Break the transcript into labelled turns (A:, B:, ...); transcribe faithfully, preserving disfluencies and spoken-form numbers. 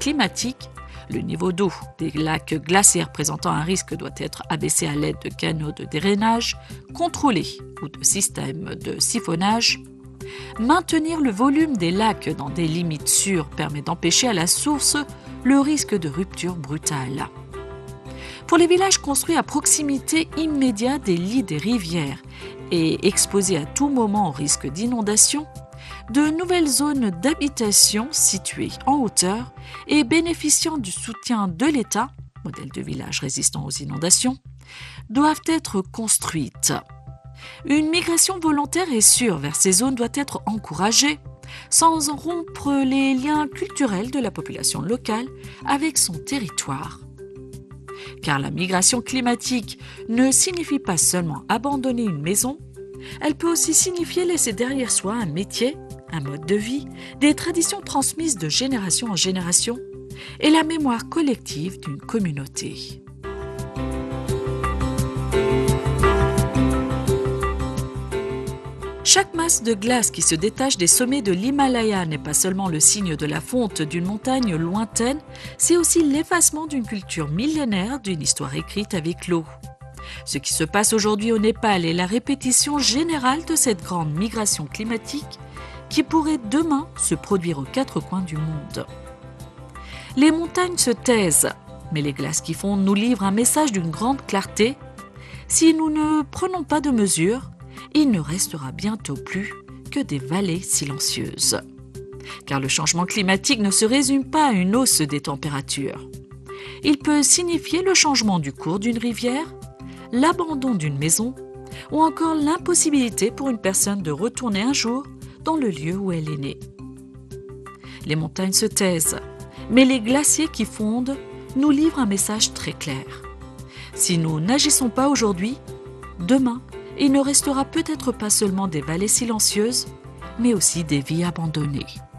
A: climatique, le niveau d'eau des lacs glaciaires présentant un risque doit être abaissé à l'aide de canaux de drainage contrôlés ou de systèmes de siphonnage. Maintenir le volume des lacs dans des limites sûres permet d'empêcher à la source le risque de rupture brutale. Pour les villages construits à proximité immédiate des lits des rivières et exposés à tout moment au risque d'inondation, de nouvelles zones d'habitation situées en hauteur et bénéficiant du soutien de l'État, modèle de village résistant aux inondations, doivent être construites. Une migration volontaire et sûre vers ces zones doit être encouragée, sans rompre les liens culturels de la population locale avec son territoire. Car la migration climatique ne signifie pas seulement abandonner une maison, elle peut aussi signifier laisser derrière soi un métier, un mode de vie, des traditions transmises de génération en génération et la mémoire collective d'une communauté. Chaque masse de glace qui se détache des sommets de l'Himalaya n'est pas seulement le signe de la fonte d'une montagne lointaine, c'est aussi l'effacement d'une culture millénaire, d'une histoire écrite avec l'eau. Ce qui se passe aujourd'hui au Népal est la répétition générale de cette grande migration climatique qui pourrait demain se produire aux quatre coins du monde. Les montagnes se taisent, mais les glaces qui fondent nous livrent un message d'une grande clarté. Si nous ne prenons pas de mesures, il ne restera bientôt plus que des vallées silencieuses. Car le changement climatique ne se résume pas à une hausse des températures. Il peut signifier le changement du cours d'une rivière, l'abandon d'une maison ou encore l'impossibilité pour une personne de retourner un jour dans le lieu où elle est née. Les montagnes se taisent, mais les glaciers qui fondent nous livrent un message très clair. Si nous n'agissons pas aujourd'hui, demain, il ne restera peut-être pas seulement des vallées silencieuses, mais aussi des vies abandonnées.